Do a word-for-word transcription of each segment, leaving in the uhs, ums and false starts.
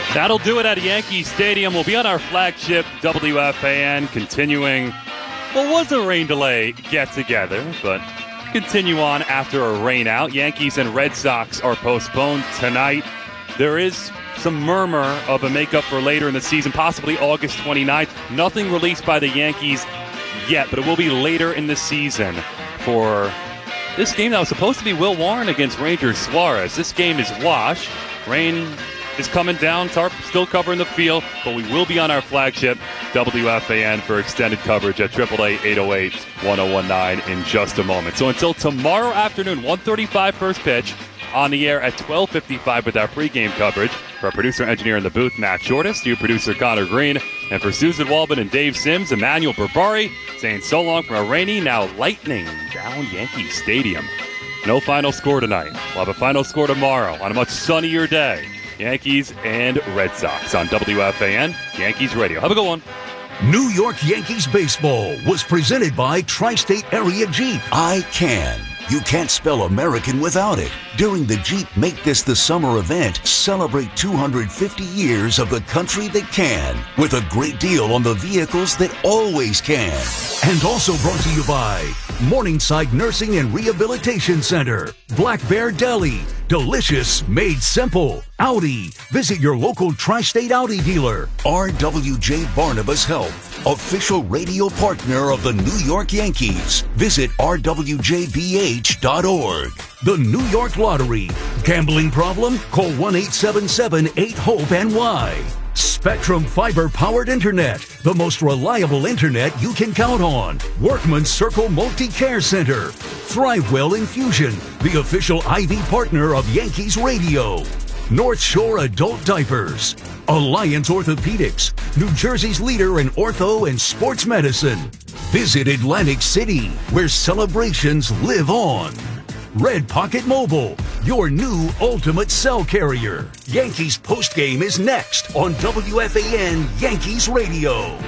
That'll do it at Yankee Stadium. We'll be on our flagship W F A N, continuing what was a rain delay get-together, but continue on after a rain out. Yankees and Red Sox are postponed tonight. There is some murmur of a makeup for later in the season, possibly August twenty-ninth. Nothing released by the Yankees yet, but it will be later in the season for this game that was supposed to be Will Warren against Ranger Suarez. This game is washed. Rain is coming down, tarp still covering the field, but we will be on our flagship W F A N for extended coverage at triple A eight oh eight, one oh one nine in just a moment. So until tomorrow afternoon, one thirty-five first pitch, on the air at twelve fifty-five with our pregame coverage. For our producer engineer in the booth, Matt Shortis, to producer Connor Green, and for Susan Walbin and Dave Sims, Emmanuel Berbari, saying so long from a rainy, now lightning down Yankee Stadium. No final score tonight. We'll have a final score tomorrow on a much sunnier day. Yankees and Red Sox on W F A N, Yankees Radio. Have a good one. New York Yankees baseball was presented by Tri-State Area Jeep. I Can. You can't spell American without it. During the Jeep Make This the Summer event, celebrate two hundred fifty years of the country that can, with a great deal on the vehicles that always can. And also brought to you by Morningside Nursing and Rehabilitation Center, Black Bear Deli, delicious made simple. Audi, visit your local Tri-State Audi dealer. R W J Barnabas Health, official radio partner of the New York Yankees. Visit R W J B H dot org. The New York Lottery. Gambling problem? Call one eight seven seven eight hope N Y. Spectrum Fiber-powered internet, the most reliable internet you can count on. Workman's Circle Multi-Care Center. Thrivewell Infusion, the official I V partner of Yankees Radio. North Shore Adult Diapers. Alliance Orthopedics, New Jersey's leader in ortho and sports medicine. Visit Atlantic City, where celebrations live on. Red Pocket Mobile, your new ultimate cell carrier. Yankees postgame is next on W F A N Yankees Radio.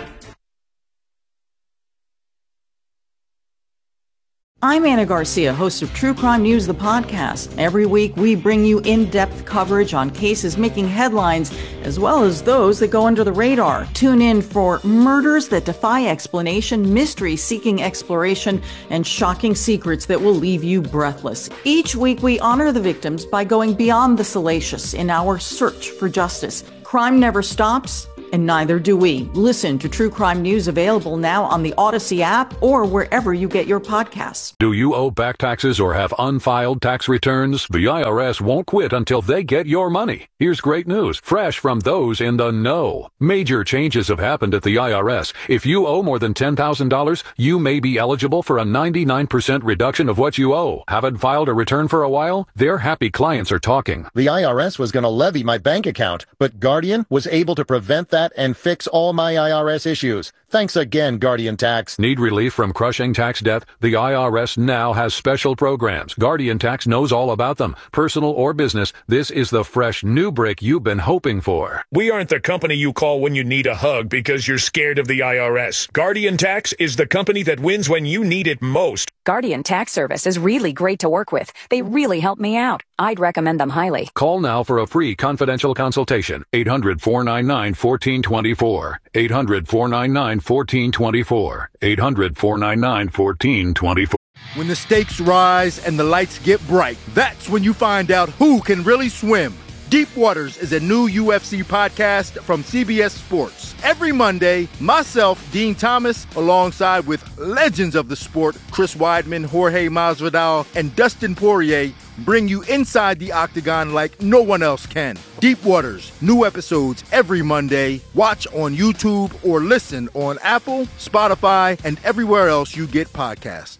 I'm Anna Garcia, host of True Crime News, the podcast. Every week, we bring you in-depth coverage on cases making headlines, as well as those that go under the radar. Tune in for murders that defy explanation, mysteries seeking exploration, and shocking secrets that will leave you breathless. Each week, we honor the victims by going beyond the salacious in our search for justice. Crime never stops, and neither do we. Listen to True Crime News, available now on the Odyssey app or wherever you get your podcasts. Do you owe back taxes or have unfiled tax returns? The I R S won't quit until they get your money. Here's great news, fresh from those in the know. Major changes have happened at the I R S. If you owe more than ten thousand dollars, you may be eligible for a ninety-nine percent reduction of what you owe. Haven't filed a return for a while? Their happy clients are talking. The I R S was going to levy my bank account, but Guardian was able to prevent that and fix all my I R S issues. Thanks again, Guardian Tax. Need relief from crushing tax debt? The I R S now has special programs. Guardian Tax knows all about them. Personal or business, this is the fresh new break you've been hoping for. We aren't the company you call when you need a hug because you're scared of the I R S. Guardian Tax is the company that wins when you need it most. Guardian Tax Service is really great to work with. They really help me out. I'd recommend them highly. Call now for a free confidential consultation. eight hundred, four nine nine, one four two four. eight hundred, four nine nine, one four two four. eight hundred, four nine nine, one four two four. When the stakes rise and the lights get bright, that's when you find out who can really swim. Deep Waters is a new U F C podcast from C B S Sports. Every Monday, myself, Dean Thomas, alongside with legends of the sport, Chris Weidman, Jorge Masvidal, and Dustin Poirier, bring you inside the octagon like no one else can. Deep Waters, new episodes every Monday. Watch on YouTube or listen on Apple, Spotify, and everywhere else you get podcasts.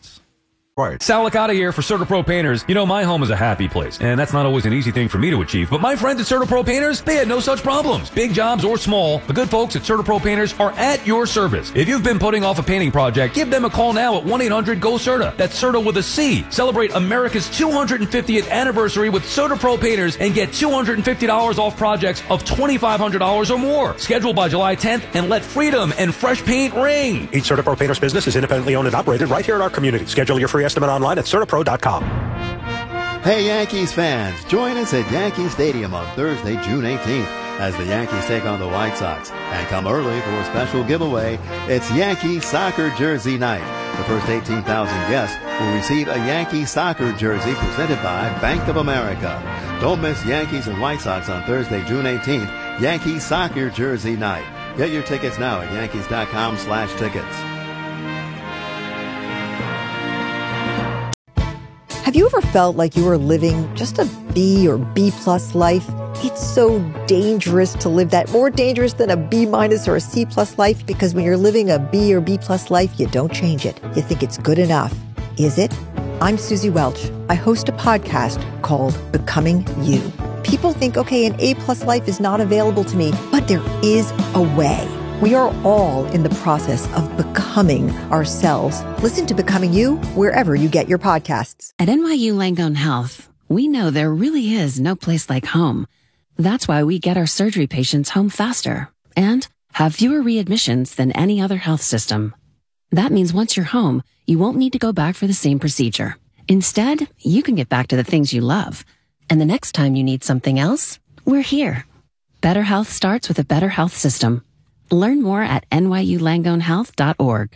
Sal Licata here for CertaPro Painters. You know, my home is a happy place, and that's not always an easy thing for me to achieve, but my friends at CertaPro Painters, they had no such problems. Big jobs or small, the good folks at CertaPro Painters are at your service. If you've been putting off a painting project, give them a call now at one eight hundred G O CERTA. That's CERTA with a C. Celebrate America's two hundred fiftieth anniversary with CertaPro Painters and get two hundred fifty dollars off projects of twenty-five hundred dollars or more. Schedule by July tenth and let freedom and fresh paint ring. Each CertaPro Painters business is independently owned and operated right here in our community. Schedule your free estimate online at CertaPro dot com. Hey Yankees fans, join us at Yankee Stadium on Thursday, June eighteenth as the Yankees take on the White Sox. And come early for a special giveaway. It's Yankee Soccer Jersey Night. The first eighteen thousand guests will receive a Yankee soccer jersey presented by Bank of America. Don't miss Yankees and White Sox on Thursday, June eighteenth, Yankee Soccer Jersey Night. Get your tickets now at yankees.com slash tickets. Have you ever felt like you were living just a B or B plus life? It's so dangerous to live that, more dangerous than a B minus or a C plus life, because when you're living a B or B plus life, you don't change it. You think it's good enough. Is it? I'm Susie Welch. I host a podcast called Becoming You. People think, okay, an A plus life is not available to me, but there is a way. We are all in the process of becoming ourselves. Listen to Becoming You wherever you get your podcasts. At N Y U Langone Health, we know there really is no place like home. That's why we get our surgery patients home faster and have fewer readmissions than any other health system. That means once you're home, you won't need to go back for the same procedure. Instead, you can get back to the things you love. And the next time you need something else, we're here. Better health starts with a better health system. Learn more at N Y U langone health dot org.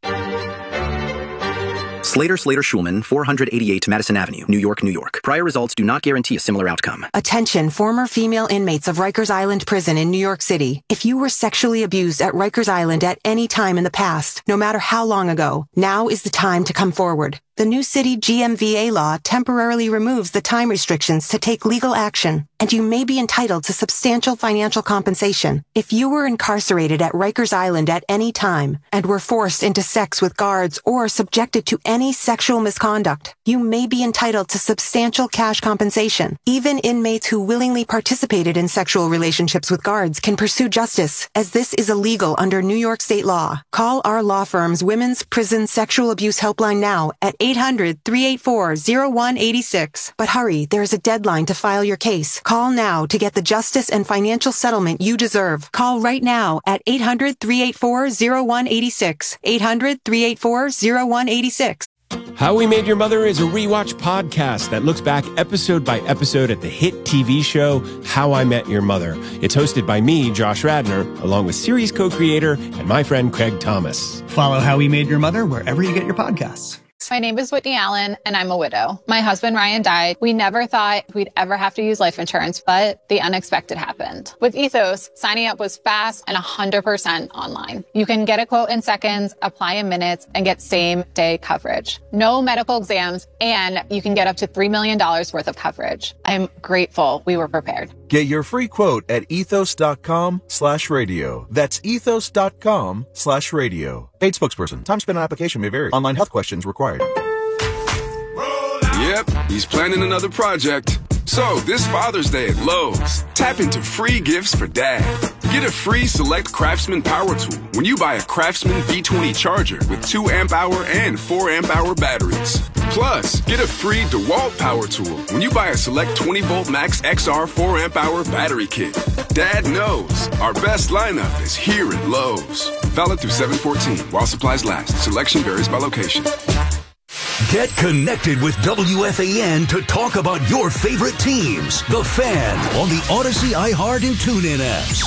Slater, Slater, Schulman, four eighty-eight Madison Avenue, New York, New York. Prior results do not guarantee a similar outcome. Attention, former female inmates of Rikers Island Prison in New York City. If you were sexually abused at Rikers Island at any time in the past, no matter how long ago, now is the time to come forward. The new city G M V A law temporarily removes the time restrictions to take legal action, and you may be entitled to substantial financial compensation. If you were incarcerated at Rikers Island at any time and were forced into sex with guards or subjected to any sexual misconduct, you may be entitled to substantial cash compensation. Even inmates who willingly participated in sexual relationships with guards can pursue justice, as this is illegal under New York state law. Call our law firm's Women's Prison Sexual Abuse Helpline now at eight hundred, three eight four, zero one eight six. But hurry, there is a deadline to file your case. Call now to get the justice and financial settlement you deserve. Call right now at eight hundred, three eight four, zero one eight six. eight hundred, three eight four, zero one eight six. How We Made Your Mother is a rewatch podcast that looks back episode by episode at the hit T V show How I Met Your Mother. It's hosted by me, Josh Radnor, along with series co-creator and my friend Craig Thomas. Follow How We Made Your Mother wherever you get your podcasts. My name is Whitney Allen, and I'm a widow. My husband, Ryan, died. We never thought we'd ever have to use life insurance, but the unexpected happened. With Ethos, signing up was fast and one hundred percent online. You can get a quote in seconds, apply in minutes, and get same-day coverage. No medical exams, and you can get up to three million dollars worth of coverage. I'm grateful we were prepared. Get your free quote at ethos.com slash radio. That's ethos.com slash radio. Paid spokesperson. Time spent on application may vary. Online health questions required. Yep, he's planning another project. So, this Father's Day at Lowe's, tap into free gifts for Dad. Get a free Select Craftsman power tool when you buy a Craftsman V twenty charger with two amp hour and four amp hour batteries. Plus, get a free DeWalt power tool when you buy a Select twenty volt Max X R four amp hour battery kit. Dad knows our best lineup is here at Lowe's. Valid through seven fourteen while supplies last. Selection varies by location. Get connected with W F A N to talk about your favorite teams. The Fan on the Odyssey, iHeart, and TuneIn apps.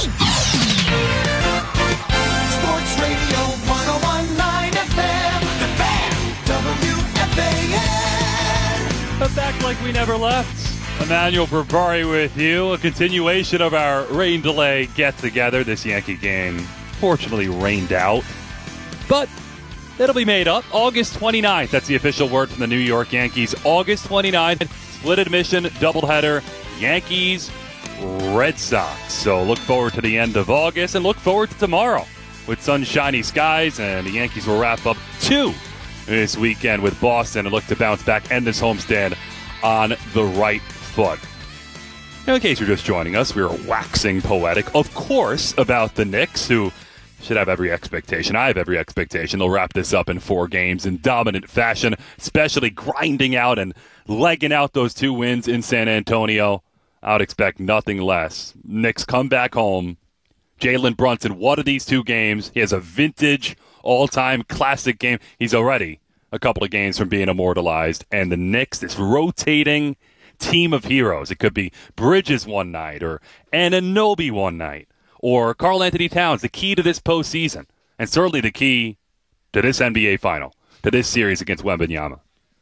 Sports Radio one oh one point nine F M. The Fan. W F A N. But back like we never left. Emmanuel Berbari with you. A continuation of our rain delay get-together. This Yankee game fortunately rained out. But it'll be made up. August twenty-ninth. That's the official word from the New York Yankees. August twenty-ninth. Split admission, doubleheader. Yankees, Red Sox. So look forward to the end of August and look forward to tomorrow with sunshiny skies. And the Yankees will wrap up two this weekend with Boston and look to bounce back and this homestand on the right foot. Now, in case you're just joining us, we are waxing poetic, of course, about the Knicks, who should have every expectation. I have every expectation. They'll wrap this up in four games in dominant fashion, especially grinding out and legging out those two wins in San Antonio. I would expect nothing less. Knicks come back home. Jalen Brunson, one of these two games, he has a vintage, all-time classic game. He's already a couple of games from being immortalized, and the Knicks, this rotating team of heroes. It could be Bridges one night, or Anunoby one night, or Karl Anthony Towns, the key to this postseason, and certainly the key to this N B A final, to this series against Wembanyama.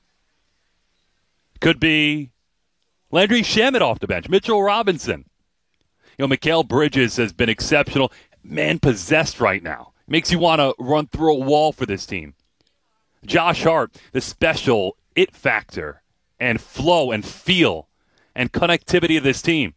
Could be Landry Shamet off the bench, Mitchell Robinson. You know, Mikal Bridges has been exceptional, man-possessed right now. Makes you want to run through a wall for this team. Josh Hart, the special it factor and flow and feel and connectivity of this team.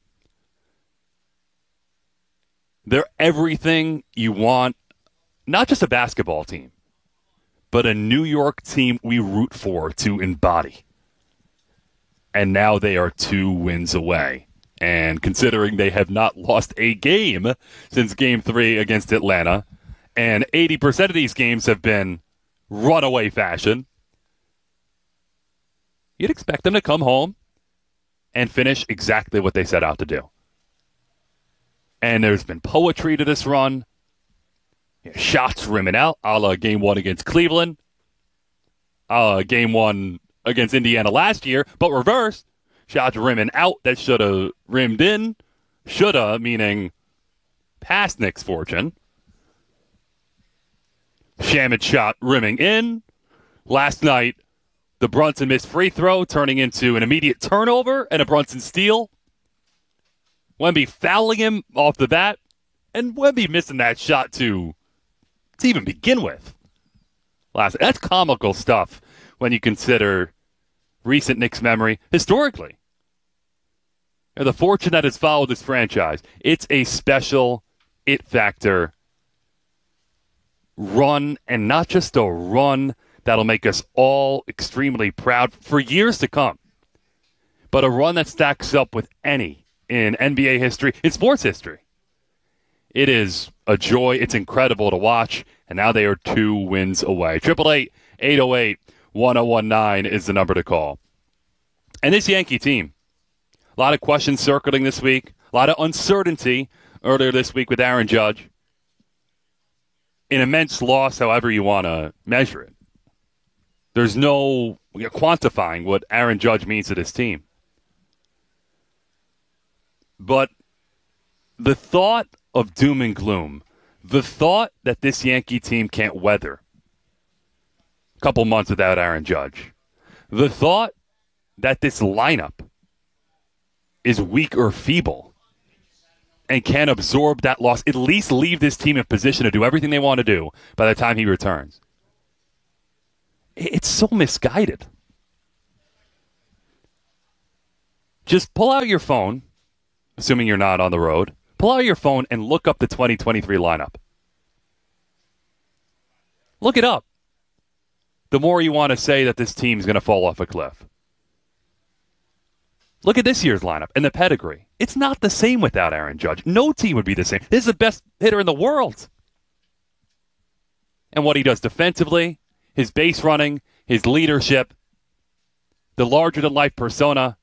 They're everything you want, not just a basketball team, but a New York team we root for to embody. And now they are two wins away. And considering they have not lost a game since Game three against Atlanta, and eighty percent of these games have been runaway fashion, you'd expect them to come home and finish exactly what they set out to do. And there's been poetry to this run. Shots rimming out, a la Game one against Cleveland, a la Game one against Indiana last year, but reverse. Shots rimming out that should have rimmed in. Shoulda, meaning past Nick's fortune. Shamet shot rimming in. Last night, the Brunson missed free throw, turning into an immediate turnover and a Brunson steal. Wemby fouling him off the bat, and Wemby missing that shot to, to even begin with. Last, that's comical stuff when you consider recent Knicks memory historically. The fortune that has followed this franchise. It's a special it factor run, and not just a run that'll make us all extremely proud for years to come, but a run that stacks up with any in N B A history, in sports history. It is a joy. It's incredible to watch, and now they are two wins away. triple eight, eight oh eight, one oh one nine is the number to call. And this Yankee team, a lot of questions circling this week, a lot of uncertainty earlier this week with Aaron Judge. An immense loss, however you want to measure it. There's no you know, quantifying what Aaron Judge means to this team. But the thought of doom and gloom, the thought that this Yankee team can't weather a couple months without Aaron Judge, the thought that this lineup is weak or feeble and can absorb that loss, at least leave this team in position to do everything they want to do by the time he returns. It's so misguided. Just pull out your phone, assuming you're not on the road, pull out your phone and look up the twenty twenty-three lineup. Look it up. The more you want to say that this team's going to fall off a cliff. Look at this year's lineup and the pedigree. It's not the same without Aaron Judge. No team would be the same. This is the best hitter in the world. And what he does defensively, his base running, his leadership, the larger-than-life persona,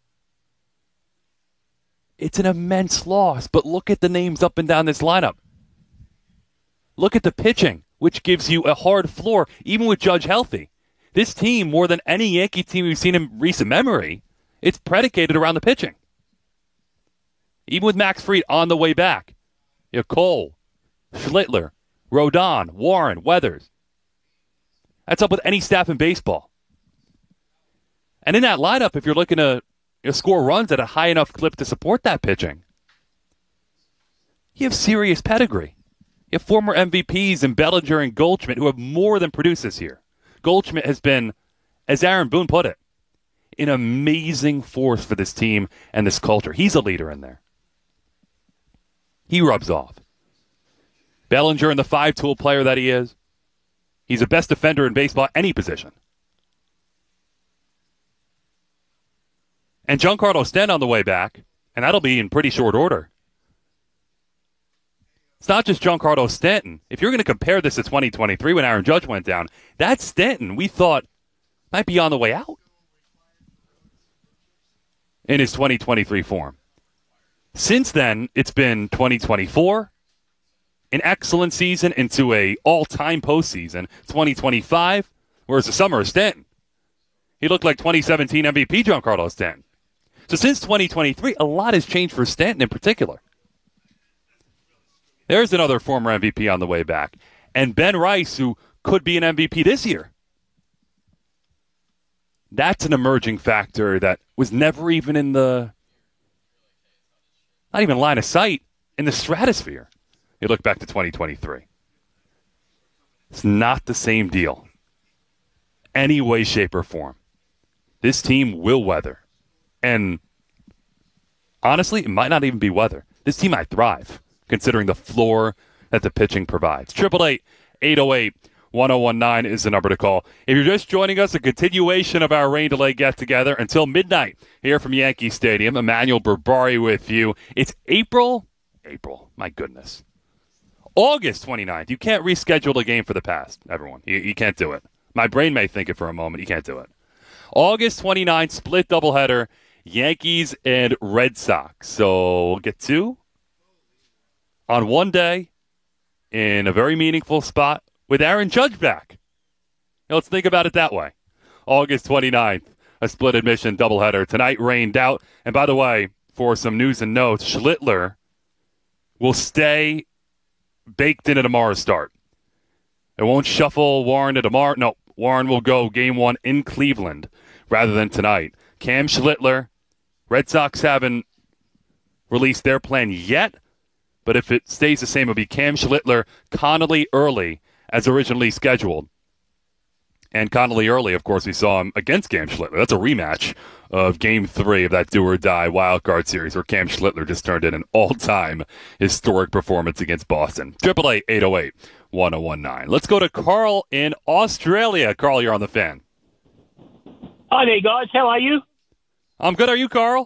it's an immense loss. But look at the names up and down this lineup. Look at the pitching, which gives you a hard floor, even with Judge healthy. This team, more than any Yankee team we've seen in recent memory, it's predicated around the pitching. Even with Max Fried on the way back. You know, Cole, Schlittler, Rodon, Warren, Weathers. That's up with any staff in baseball. And in that lineup, if you're looking to you know, score runs at a high enough clip to support that pitching, you have serious pedigree. You have former M V Ps in Bellinger and Goldschmidt who have more than produced this year. Goldschmidt has been, as Aaron Boone put it, an amazing force for this team and this culture. He's a leader in there. He rubs off. Bellinger and the five-tool player that he is, he's the best defender in baseball, any position. And Giancarlo Stanton on the way back, and that'll be in pretty short order. It's not just Giancarlo Stanton. If you're going to compare this to twenty twenty-three when Aaron Judge went down, that Stanton we thought might be on the way out in his twenty twenty-three form. Since then, it's been twenty twenty-four, an excellent season into a all-time postseason. twenty twenty-five, Whereas the summer of Stanton, he looked like twenty seventeen M V P Giancarlo Stanton. So since twenty twenty-three, a lot has changed for Stanton in particular. There's another former M V P on the way back. And Ben Rice, who could be an M V P this year. That's an emerging factor that was never even in the, not even line of sight, in the stratosphere. You look back to twenty twenty-three. It's not the same deal. Any way, shape, or form. This team will weather. And honestly, it might not even be weather. This team might thrive, considering the floor that the pitching provides. eight eight eight, eight oh eight, one oh one nine is the number to call. If you're just joining us, a continuation of our rain delay get-together until midnight here from Yankee Stadium. Emmanuel Berbari with you. It's April, April, my goodness. August twenty-ninth. You can't reschedule a game for the past, everyone. You, you can't do it. My brain may think it for a moment. You can't do it. August twenty-ninth, split doubleheader, Yankees and Red Sox. So we'll get two on one day in a very meaningful spot with Aaron Judge back. Now, let's think about it that way. August twenty-ninth, a split admission doubleheader. Tonight rained out. And by the way, for some news and notes, Schlittler will stay baked into tomorrow's start. It won't shuffle Warren to tomorrow. No, Warren will go game one in Cleveland rather than tonight. Cam Schlittler, Red Sox haven't released their plan yet, but if it stays the same, it'll be Cam Schlittler, Connolly early as originally scheduled. And Connolly early, of course, we saw him against Cam Schlittler. That's a rematch of Game three of that do-or-die wildcard series where Cam Schlittler just turned in an all-time historic performance against Boston. eight eight eight, eight oh eight, one oh one nine. Let's go to Carl in Australia. Carl, you're on the Fan. Hi there, guys. How are you? I'm good. Are you, Carl?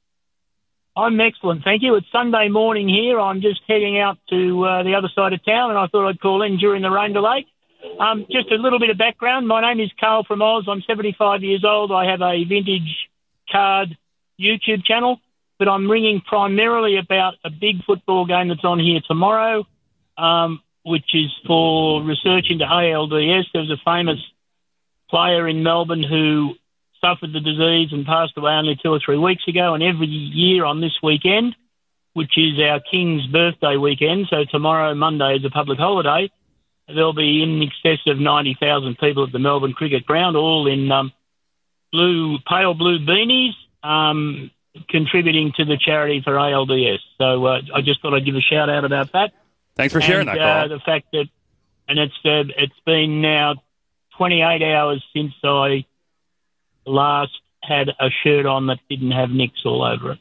I'm excellent, thank you. It's Sunday morning here. I'm just heading out to uh, the other side of town, and I thought I'd call in during the rain delay. Um, just a little bit of background. My name is Carl from Oz. I'm seventy-five years old. I have a vintage card YouTube channel, but I'm ringing primarily about a big football game that's on here tomorrow, um, which is for research into A L D S. There was a famous player in Melbourne who suffered the disease and passed away only two or three weeks ago, and every year on this weekend, which is our King's birthday weekend, so tomorrow, Monday, is a public holiday, there'll be in excess of ninety thousand people at the Melbourne Cricket Ground, all in um, blue, pale blue beanies, um, contributing to the charity for A L D S. So uh, I just thought I'd give a shout out about that. Thanks for sharing and, that, Carl. Uh, the fact that, and it's uh, it's been now twenty-eight hours since I last had a shirt on that didn't have nicks all over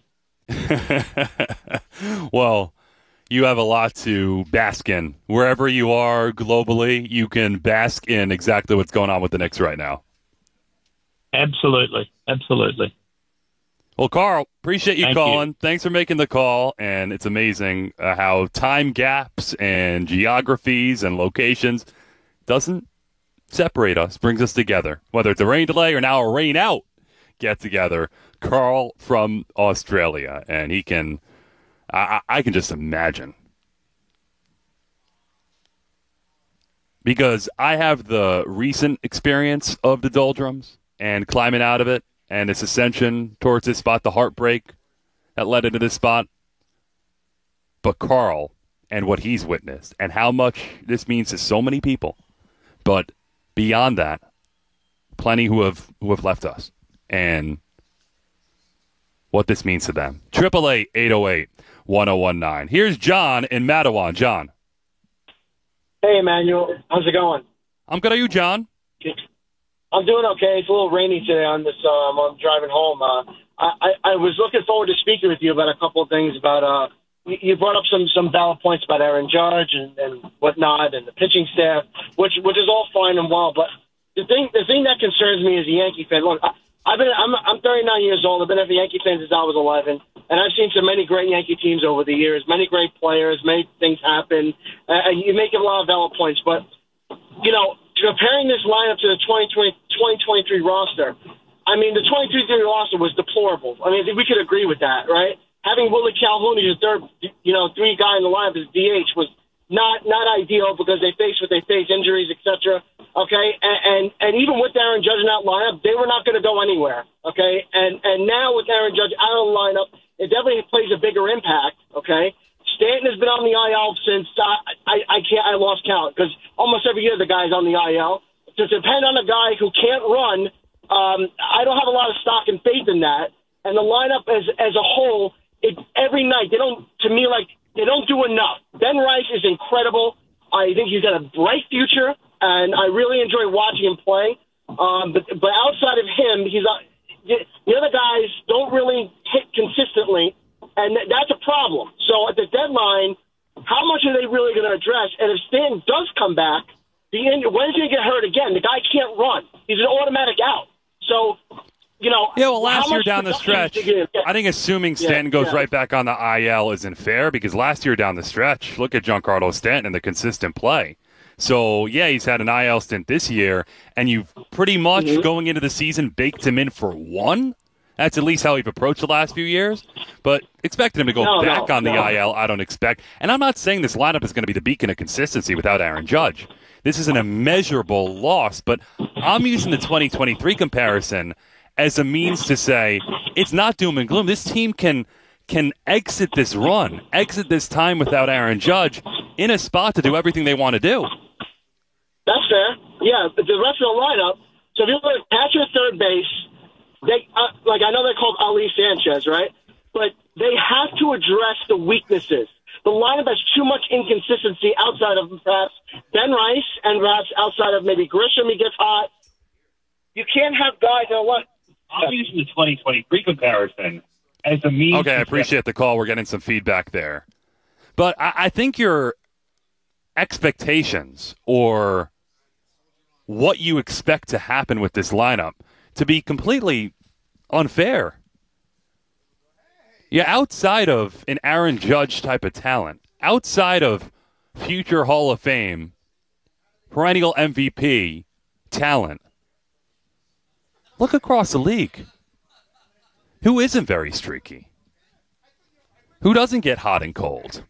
it. Well, you have a lot to bask in. Wherever you are globally, you can bask in exactly what's going on with the Knicks right now. Absolutely. Absolutely. Well, Carl, appreciate you Thank calling. you. Thanks for making the call. And it's amazing uh, how time gaps and geographies and locations doesn't separate us, brings us together. Whether it's a rain delay or now a rain out get together. Carl from Australia, and he can, I, I can just imagine. Because I have the recent experience of the doldrums and climbing out of it and its ascension towards this spot, the heartbreak that led into this spot. But Carl and what he's witnessed and how much this means to so many people. But beyond that, plenty who have who have left us and what this means to them. eight eight eight, eight oh eight, one oh one nine. Here's John in Matawan. John. Hey, Emmanuel. How's it going? I'm good. Are you, John? I'm doing okay. It's a little rainy today on this. Um, I'm driving home. Uh, I, I, I was looking forward to speaking with you about a couple of things. About uh, you you brought up some some valid points about Aaron Judge and, and whatnot, and the pitching staff, which which is all fine and well. But the thing the thing that concerns me as a Yankee fan. Look, I, I've been I'm I'm thirty-nine years old. I've been a Yankee fan since I was eleven, and I've seen so many great Yankee teams over the years. Many great players, many things happen. Uh, you make a lot of valid points, but you know, comparing this lineup to the twenty twenty, twenty twenty-three roster, I mean, the twenty twenty-three roster was deplorable. I mean, I think we could agree with that, right? Having Willie Calhoun as the third, you know, three guy in the lineup as D H was not not ideal because they faced what they faced, injuries, et cetera. Okay, and, and and even with Aaron Judge in that lineup, they were not going to go anywhere. Okay, and and now with Aaron Judge out of the lineup, it definitely plays a bigger impact. Okay, Stanton has been on the I L since uh, I I can't I lost count because almost every year the guy's on the I L. To depend on a guy who can't run, um, I don't have a lot of stock and faith in that. And the lineup as as a whole, it every night they don't to me like they don't do enough. Ben Rice is incredible. I think he's got a bright future. And I really enjoy watching him play. Um, but but outside of him, he's uh, the other guys don't really hit consistently, and th- that's a problem. So at the deadline, how much are they really going to address? And if Stanton does come back, the in- when's he going to get hurt again? The guy can't run. He's an automatic out. So, you know. Yeah, well, last how year much down the production stretch, is he gonna get? I think assuming Yeah, Stanton goes yeah. right back on the I L isn't fair because last year down the stretch, look at Giancarlo Stanton and the consistent play. So, yeah, he's had an I L stint this year, and you've pretty much, Mm-hmm. going into the season, baked him in for one. That's at least how we've approached the last few years. But expecting him to go No, back no, on the no. I L, I don't expect. And I'm not saying this lineup is going to be the beacon of consistency without Aaron Judge. This is an immeasurable loss, but I'm using the twenty twenty-three comparison as a means to say it's not doom and gloom. This team can can exit this run, exit this time without Aaron Judge in a spot to do everything they want to do. That's fair. Yeah, but the rest of the lineup. So if you look at catcher, third base, they uh, like I know they're called Ali Sanchez, right? But they have to address the weaknesses. The lineup has too much inconsistency outside of perhaps Ben Rice and perhaps outside of maybe Grisham. He gets hot. You can't have guys that are what. I'm using the twenty twenty-three comparison as a means. Okay, I appreciate the call. We're getting some feedback there. But I, I think your expectations or what you expect to happen with this lineup to be completely unfair. Yeah, outside of an Aaron Judge type of talent, outside of future Hall of Fame, perennial M V P talent, look across the league. Who isn't very streaky? Who doesn't get hot and cold?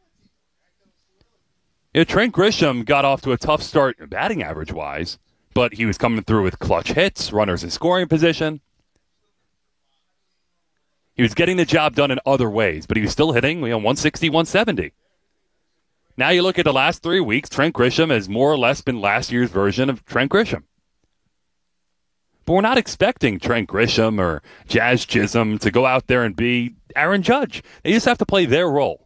Yeah, Trent Grisham got off to a tough start batting average-wise, but he was coming through with clutch hits, runners in scoring position. He was getting the job done in other ways, but he was still hitting, you know, one sixty, one seventy. Now you look at the last three weeks, Trent Grisham has more or less been last year's version of Trent Grisham. But we're not expecting Trent Grisham or Jazz Chisholm to go out there and be Aaron Judge. They just have to play their role.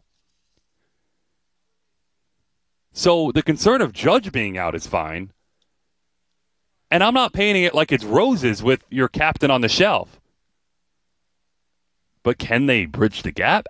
So the concern of Judge being out is fine. And I'm not painting it like it's roses with your captain on the shelf. But can they bridge the gap?